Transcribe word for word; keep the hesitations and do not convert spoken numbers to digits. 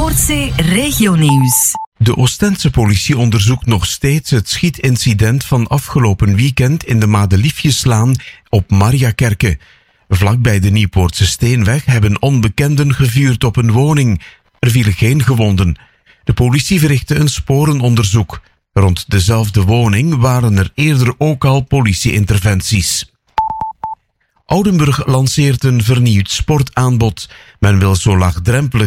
Noordzee Regionieuws. De Oostense politie onderzoekt nog steeds het schietincident van afgelopen weekend in de Madeliefjeslaan op Mariakerke. Vlakbij de Nieuwpoortse Steenweg hebben onbekenden gevuurd op een woning. Er vielen geen gewonden. De politie verrichtte een sporenonderzoek. Rond dezelfde woning waren er eerder ook al politie-interventies. Oudenburg lanceert een vernieuwd sportaanbod. Men wil zo laagdrempelig